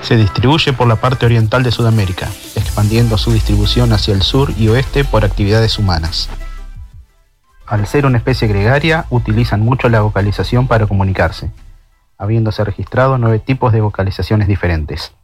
Se distribuye por la parte oriental de Sudamérica, expandiendo su distribución hacia el sur y oeste por actividades humanas. Al ser una especie gregaria, utilizan mucho la vocalización para comunicarse, habiéndose registrado 9 tipos de vocalizaciones diferentes.